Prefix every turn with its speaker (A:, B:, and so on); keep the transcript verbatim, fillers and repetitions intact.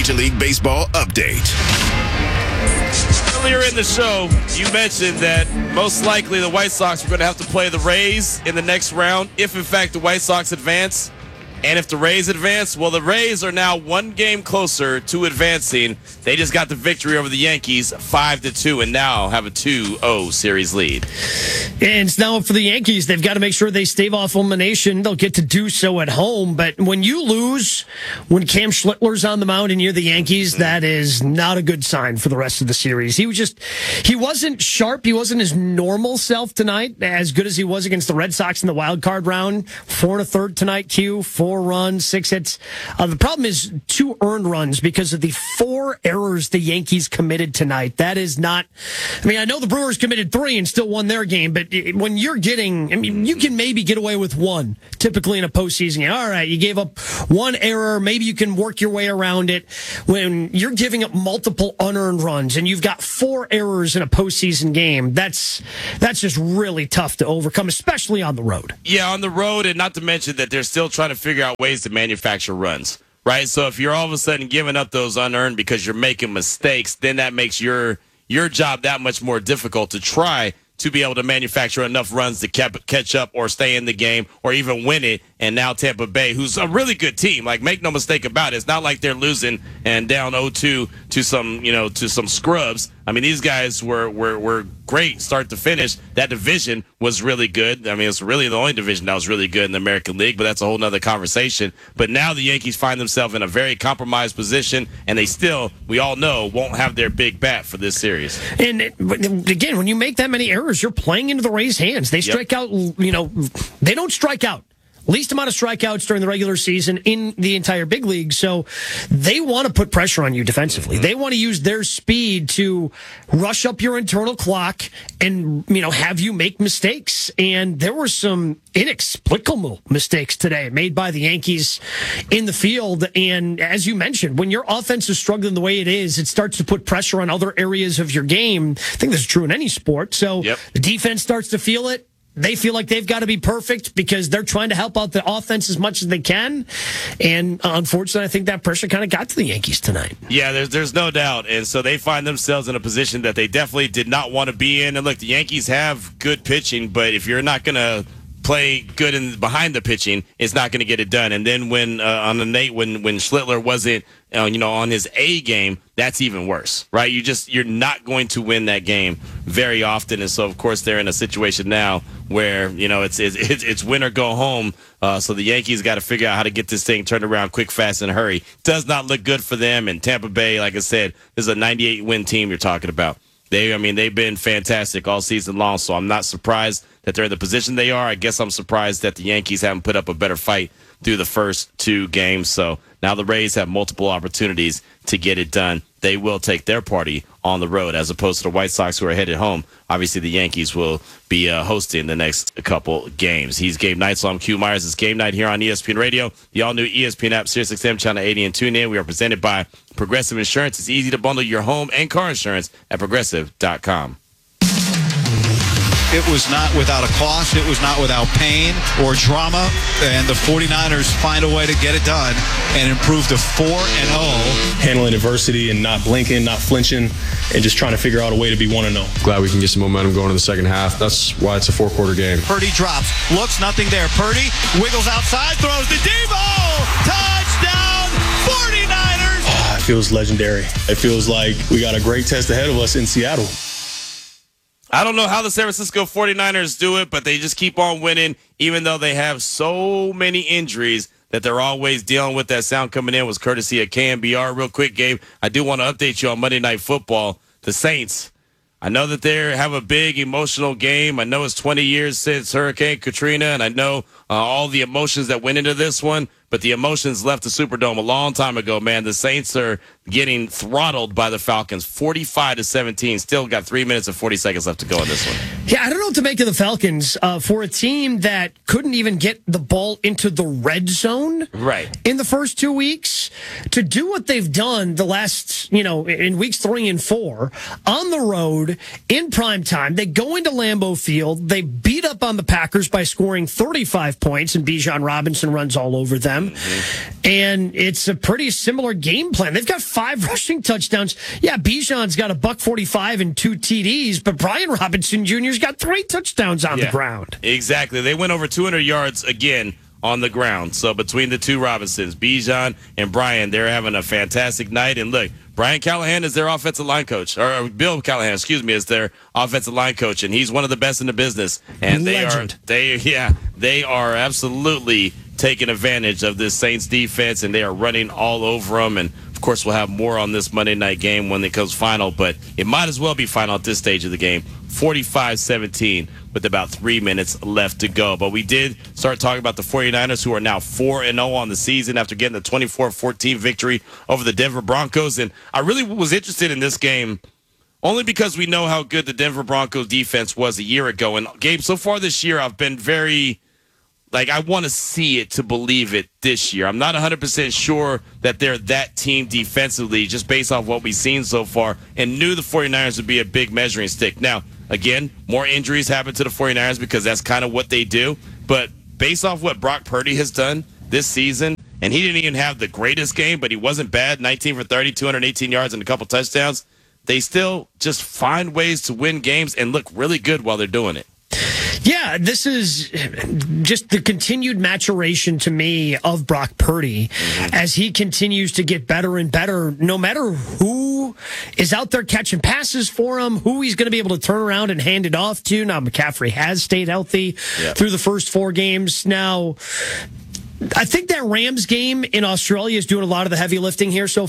A: Major League Baseball update.
B: Earlier in the show, you mentioned that most likely the White Sox are going to have to play the Rays in the next round if, in fact, the White Sox advance. And if the Rays advance, well, the Rays are now one game closer to advancing. They just got the victory over the Yankees, five to two, and now have a two oh series lead.
C: And it's now up for the Yankees. They've got to make sure they stave off elimination. They'll get to do so at home. But when you lose, when Cam Schlittler's on the mound and you're the Yankees, that is not a good sign for the rest of the series. He was just, he wasn't sharp. He wasn't his normal self tonight, as good as he was against the Red Sox in the wild card round. Four and a third tonight, Q. Four runs, six hits. Uh, the problem is two earned runs because of the four errors the Yankees committed tonight. That is not, I mean, I know the Brewers committed three and still won their game, but when you're getting, I mean, you can maybe get away with one typically in a postseason game. All right, you gave up one error. Maybe you can work your way around it. When you're giving up multiple unearned runs and you've got four errors in a postseason game, that's, that's just really tough to overcome, especially on the road.
B: Yeah, on the road, and not to mention that they're still trying to figure out ways to manufacture runs, right? So if you're all of a sudden giving up those unearned because you're making mistakes, then that makes your your job that much more difficult to try to be able to manufacture enough runs to keep, catch up or stay in the game or even win it. And now Tampa Bay, who's a really good team, like, make no mistake about it, it's not like they're losing and down oh two to some, you know, to some scrubs. I mean, these guys were, were, were great start to finish. That division was really good. I mean, it's really the only division that was really good in the American League, but that's a whole nother conversation. But now the Yankees find themselves in a very compromised position, and they still, we all know, won't have their big bat for this series.
C: And again, when you make that many errors, you're playing into the Rays' hands. They strike yep. out, you know, they don't strike out. Least amount of strikeouts during the regular season in the entire big league. So they want to put pressure on you defensively. Mm-hmm. They want to use their speed to rush up your internal clock and, you know, have you make mistakes. And there were some inexplicable mistakes today made by the Yankees in the field. And as you mentioned, when your offense is struggling the way it is, it starts to put pressure on other areas of your game. I think this is true in any sport. So
B: yep.
C: the defense starts to feel it. They feel like they've got to be perfect because they're trying to help out the offense as much as they can. And unfortunately, I think that pressure kind of got to the Yankees tonight.
B: Yeah, there's, there's no doubt. And so they find themselves in a position that they definitely did not want to be in. And look, the Yankees have good pitching, but if you're not going to play good in behind the pitching, it's not going to get it done. And then when uh, on the Nate, when when Schlittler wasn't, uh, you know, on his A game, that's even worse, right? You just you're not going to win that game very often. And so, of course, they're in a situation now where, you know, it's it's it's, it's win or go home. Uh, so the Yankees got to figure out how to get this thing turned around quick, fast, and hurry. Does not look good for them. And Tampa Bay, like I said, this is a ninety-eight win team you're talking about. They, I mean, they've been fantastic all season long, so I'm not surprised that they're in the position they are. I guess I'm surprised that the Yankees haven't put up a better fight through the first two games. So now the Rays have multiple opportunities to get it done. They will take their party on the road as opposed to the White Sox who are headed home. Obviously, the Yankees will be uh, hosting the next couple games. He's Gabe Neitzel. I'm Q Myers. It's Game Night here on E S P N Radio, the all-new E S P N app, SiriusXM Channel eighty, and tune in. We are presented by Progressive Insurance. It's easy to bundle your home and car insurance at progressive dot com.
D: It was not without a cost. It was not without pain or drama. And the 49ers find a way to get it done and improve to four and oh.
E: Handling adversity and not blinking, not flinching, and just trying to figure out a way to be one and oh.
F: Glad we can get some momentum going in the second half. That's why it's a four-quarter game.
D: Purdy drops. Looks, nothing there. Purdy wiggles outside, throws to Deebo. Touchdown, 49ers.
E: It feels legendary. It feels like we got a great test ahead of us in Seattle.
B: I don't know how the San Francisco 49ers do it, but they just keep on winning, even though they have so many injuries that they're always dealing with. That sound coming in was courtesy of K M B R. Real quick, Gabe, I do want to update you on Monday Night Football. The Saints, I know that they have a big emotional game. I know it's twenty years since Hurricane Katrina, and I know uh, all the emotions that went into this one, but the emotions left the Superdome a long time ago, man. The Saints are getting throttled by the Falcons, forty-five to seventeen. Still got three minutes and forty seconds left to go in this one.
C: Yeah, I don't know what to make of the Falcons uh, for a team that couldn't even get the ball into the red zone
B: right
C: in the first two weeks. to do what they've done the last, you know, in weeks three and four on the road in prime time. They go into Lambeau Field. They beat up on the Packers by scoring thirty-five points, and Bijan Robinson runs all over them. Mm-hmm. And it's a pretty similar game plan. They've got five rushing touchdowns. Yeah, Bijan's got a buck forty-five and two T Ds, but Brian Robinson Junior's got three touchdowns on
B: yeah,
C: the ground.
B: Exactly. They went over two hundred yards again on the ground. So between the two Robinsons, Bijan and Brian, they're having a fantastic night. And look, Brian Callahan is their offensive line coach, or Bill Callahan, excuse me, is their offensive line coach, and he's one of the best in the business. And
C: Legend.
B: they are, they, yeah, they are absolutely taking advantage of this Saints defense, and they are running all over them. And of course, we'll have more on this Monday night game when it comes final, but it might as well be final at this stage of the game. forty-five seventeen with about three minutes left to go. But we did start talking about the 49ers, who are now four and oh on the season after getting the twenty-four fourteen victory over the Denver Broncos. And I really was interested in this game only because we know how good the Denver Broncos defense was a year ago. And Gabe, so far this year, I've been very... Like, I want to see it to believe it this year. I'm not one hundred percent sure that they're that team defensively, just based off what we've seen so far, and knew the 49ers would be a big measuring stick. Now, again, more injuries happen to the 49ers because that's kind of what they do. But based off what Brock Purdy has done this season, and he didn't even have the greatest game, but he wasn't bad, nineteen for thirty, two hundred eighteen yards and a couple touchdowns, they still just find ways to win games and look really good while they're doing it.
C: Yeah, this is just the continued maturation to me of Brock Purdy mm-hmm. as he continues to get better and better, no matter who is out there catching passes for him, who he's going to be able to turn around and hand it off to. Now, McCaffrey has stayed healthy yeah. through the first four games. Now, I think that Rams game in Australia is doing a lot of the heavy lifting here so